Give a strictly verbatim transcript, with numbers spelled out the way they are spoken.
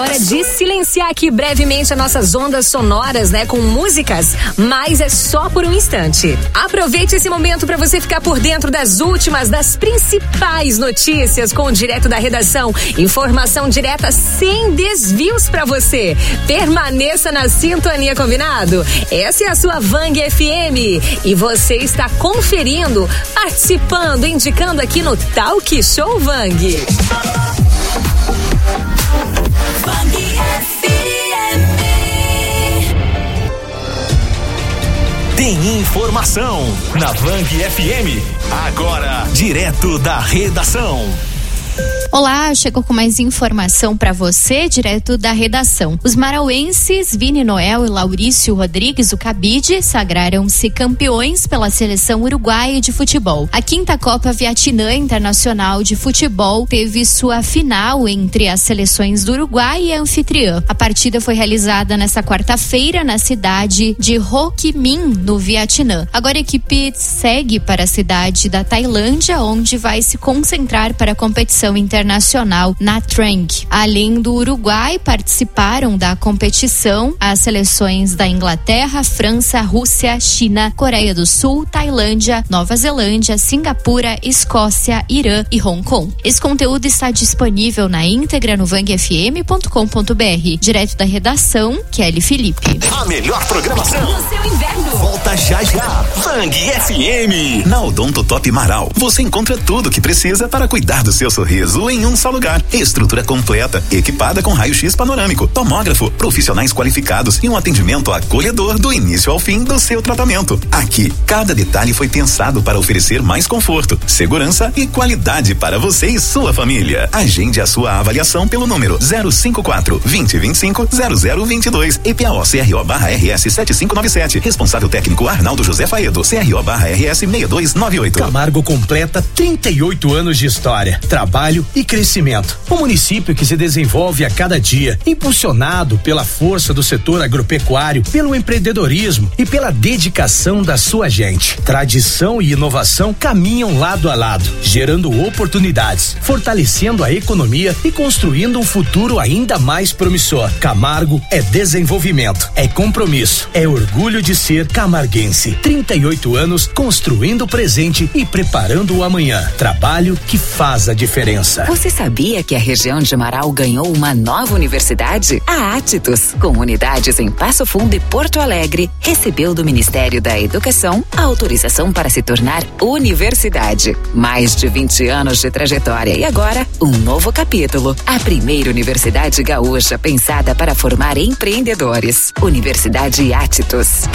hora de silenciar aqui brevemente as nossas ondas sonoras, né, com músicas, mas é só por um instante. Aproveite esse momento para você ficar por dentro das últimas, das principais notícias com o Direto da Redação. Informação direta sem desvios para você. Permaneça na sintonia, combinado? Essa é a sua Vang F M e você está conferindo, participando, indicando aqui no Talk Show Vang. Tem informação na Vang F M. Agora, direto da redação. Olá, chegou com mais informação para você, direto da redação. Os marauenses Vini Noel e Laurício Rodrigues, o Cabide, sagraram-se campeões pela seleção uruguaia de futebol. A quinta Copa Vietnã Internacional de Futebol teve sua final entre as seleções do Uruguai e a anfitriã. A partida foi realizada nesta quarta-feira na cidade de Ho Chi Minh, no Vietnã. Agora a equipe segue para a cidade da Tailândia, onde vai se concentrar para a competição internacional na Trang. Além do Uruguai, participaram da competição as seleções da Inglaterra, França, Rússia, China, Coreia do Sul, Tailândia, Nova Zelândia, Singapura, Escócia, Irã e Hong Kong. Esse conteúdo está disponível na íntegra no vang f m ponto com ponto b r. Direto da redação, Kelly Felipe. A melhor programação no seu inverno. Volta já já. Vang F M. Na Odonto Top Marau, você encontra tudo o que precisa para cuidar do seu sorriso em um só lugar. Estrutura completa, equipada com raio-x panorâmico, tomógrafo, profissionais qualificados e um atendimento acolhedor do início ao fim do seu tratamento. Aqui, cada detalhe foi pensado para oferecer mais conforto, segurança e qualidade para você e sua família. Agende a sua avaliação pelo número zero cinco quatro, vinte, vinte e cinco, zero zero vinte e dois. E P A O C R O barra R S sete cinco nove sete. Responsável técnico Arnaldo José Faedo, C R O barra R S seis dois nove oito. Camargo completa trinta e oito anos de história, trabalho e crescimento. Um município que se desenvolve a cada dia, impulsionado pela força do setor agropecuário, pelo empreendedorismo e pela dedicação da sua gente. Tradição e inovação caminham lado a lado, gerando oportunidades, fortalecendo a economia e construindo um futuro ainda mais promissor. Camargo é desenvolvimento, é compromisso, é orgulho de ser camarguense. trinta e oito anos construindo o presente e preparando o amanhã. Trabalho que faz a diferença. Você sabia que a região de Marau ganhou uma nova universidade? A Atitus, com unidades em Passo Fundo e Porto Alegre, recebeu do Ministério da Educação a autorização para se tornar universidade. Mais de vinte anos de trajetória e agora um novo capítulo. A primeira universidade gaúcha pensada para formar empreendedores. Universidade Atitus.